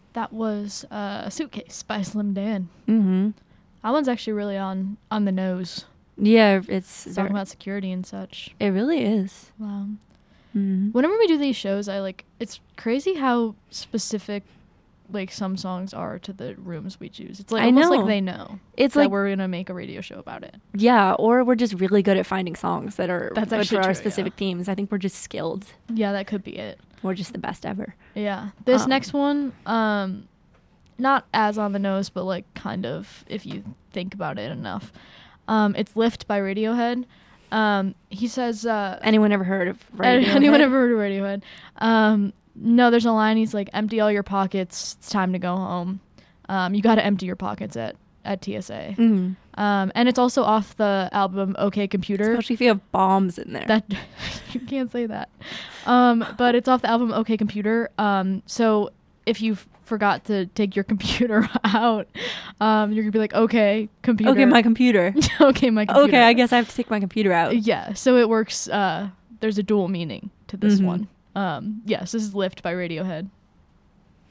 That was a Suitcase by Slim Dan. Mm-hmm. That one's actually really on the nose. Yeah, it's Talking about security and such. It really is. Wow. Mm-hmm. Whenever we do these shows, it's crazy how specific like some songs are to the rooms we choose. It's like almost like they know. It's that like we're gonna make a radio show about it. Yeah, or we're just really good at finding songs that are That's good for our true, specific themes. I think we're just skilled. Yeah, that could be it. We're just the best ever. Yeah. This next one, not as on the nose, but like kind of if you think about it enough. It's Lift by Radiohead. He says anyone ever heard of Radiohead? Anyone ever heard of Radiohead? No, there's a line, he's like, empty all your pockets, it's time to go home. You gotta empty your pockets at TSA. Mm-hmm. And it's also off the album OK Computer. Especially if you have bombs in there. That you can't say that. But it's off the album OK Computer. So if you forgot to take your computer out, you're gonna be like, okay, computer. Okay, my computer. Okay, my computer. Okay, I guess I have to take my computer out. Yeah, so it works. There's a dual meaning to this Mm-hmm. one. Yes, this is Lift by Radiohead.